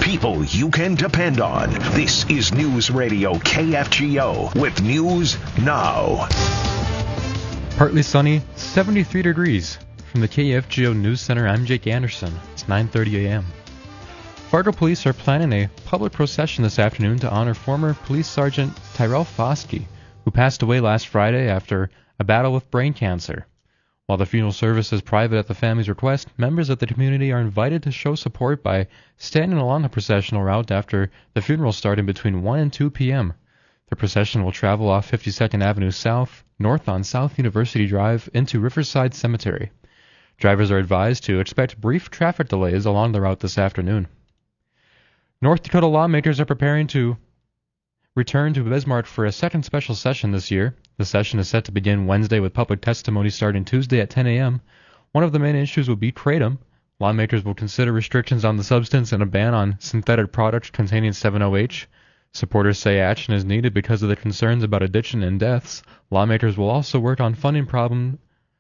people you can depend on. This is News Radio KFGO with News Now. Partly sunny, 73 degrees. From the KFGO News Center, I'm Jake Anderson. It's 9:30 a.m. Fargo police are planning a public procession this afternoon to honor former Police Sergeant Tyrell Foskey, who passed away last Friday after a battle with brain cancer. While the funeral service is private at the family's request, members of the community are invited to show support by standing along the processional route after the funeral starting between 1 and 2 p.m. The procession will travel off 52nd Avenue South, north on South University Drive, into Riverside Cemetery. Drivers are advised to expect brief traffic delays along the route this afternoon. North Dakota lawmakers are preparing to return to Bismarck for a second special session this year. The session is set to begin Wednesday with public testimony starting Tuesday at 10 a.m. One of the main issues will be kratom. Lawmakers will consider restrictions on the substance and a ban on synthetic products containing 7-OH. Supporters say action is needed because of the concerns about addiction and deaths. Lawmakers will also work on a funding problem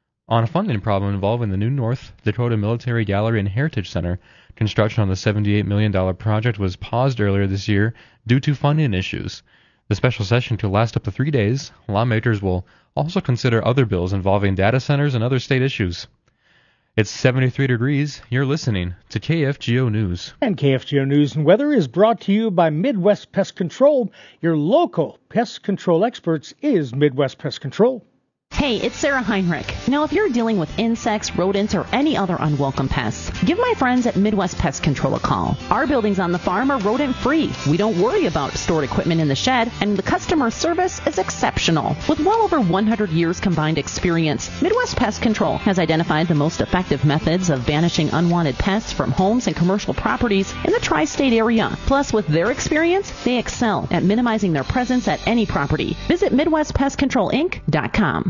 involving the new North Dakota Military Gallery and Heritage Center. Construction on the $78 million project was paused earlier this year due to funding issues. The special session could last up to 3 days. Lawmakers will also consider other bills involving data centers and other state issues. It's 73 degrees. You're listening to KFGO News. And KFGO News and Weather is brought to you by Midwest Pest Control. Your local pest control experts is Midwest Pest Control. Hey, it's Sarah Heinrich. Now, if you're dealing with insects, rodents, or any other unwelcome pests, give my friends at Midwest Pest Control a call. Our buildings on the farm are rodent-free. We don't worry about stored equipment in the shed, and the customer service is exceptional. With well over 100 years combined experience, Midwest Pest Control has identified the most effective methods of banishing unwanted pests from homes and commercial properties in the tri-state area. Plus, with their experience, they excel at minimizing their presence at any property. Visit MidwestPestControlInc.com.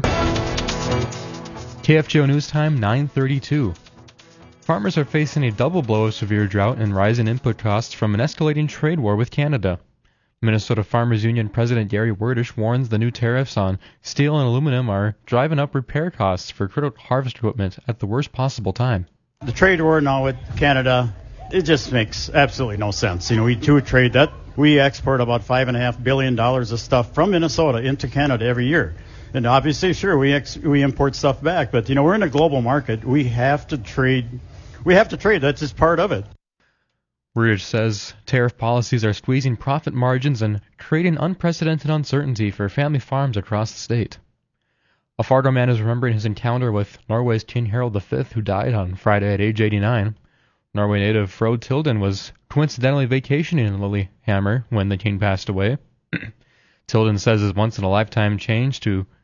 KFGO News Time, 9:32. Farmers are facing a double blow of severe drought and rising input costs from an escalating trade war with Canada. Minnesota Farmers Union President Gary Werdish warns the new tariffs on steel and aluminum are driving up repair costs for critical harvest equipment at the worst possible time. The trade war now with Canada, it just makes absolutely no sense. We do trade that. We export about $5.5 billion of stuff from Minnesota into Canada every year. And obviously, sure, we import stuff back, but we're in a global market. We have to trade. That's just part of it. Werdish says tariff policies are squeezing profit margins and creating unprecedented uncertainty for family farms across the state. A Fargo man is remembering his encounter with Norway's King Harald V, who died on Friday at age 89. Norway native Frode Tilden was coincidentally vacationing in Lillehammer when the king passed away. Tilden says his once-in-a-lifetime chance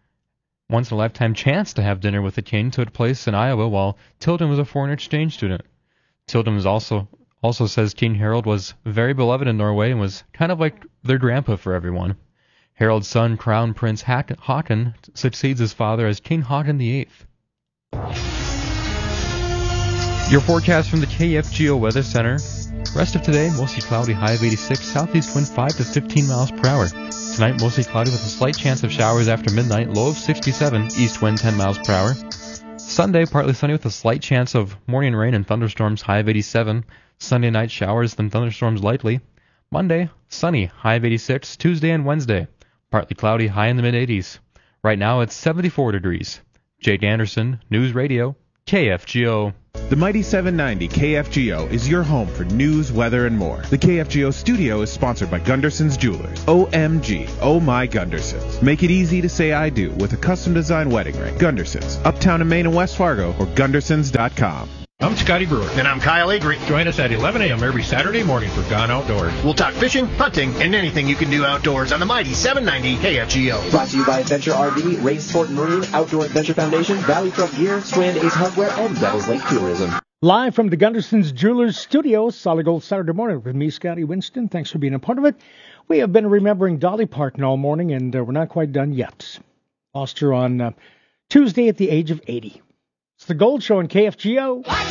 to have dinner with the king took place in Iowa while Tilden was a foreign exchange student. Tilden was also says King Harald was very beloved in Norway and was kind of like their grandpa for everyone. Harald's son, Crown Prince Haakon, succeeds his father as King Haakon VIII. Your forecast from the KFGO Weather Center. Rest of today, mostly cloudy, high of 86, southeast wind 5 to 15 miles per hour. Tonight, mostly cloudy with a slight chance of showers after midnight, low of 67, east wind 10 miles per hour. Sunday, partly sunny with a slight chance of morning rain and thunderstorms, high of 87. Sunday night, showers, then thunderstorms likely. Monday, sunny, high of 86. Tuesday and Wednesday, partly cloudy, high in the mid-80s. Right now, it's 74 degrees. Jake Anderson, News Radio, KFGO. The Mighty 790 KFGO is your home for news, weather, and more. The KFGO studio is sponsored by Gunderson's Jewelers. OMG, oh my Gundersons. Make it easy to say I do with a custom-designed wedding ring. Gundersons, uptown in Maine and West Fargo, or Gundersons.com. I'm Scotty Brewer. And I'm Kyle Avery. Join us at 11 a.m. every Saturday morning for Gone Outdoors. We'll talk fishing, hunting, and anything you can do outdoors on the Mighty 790 KFGO. Brought to you by Adventure RV, Ray Sport and Marine, Outdoor Adventure Foundation, Valley Truck Gear, Strand Ace Hardware, and Devil's Lake Tourism. Live from the Gunderson's Jewelers Studio, Solid Gold Saturday morning with me, Scotty Winston. Thanks for being a part of it. We have been remembering Dolly Parton all morning, and we're not quite done yet. Lost her on Tuesday at the age of 80. It's the Gold Show on KFGO.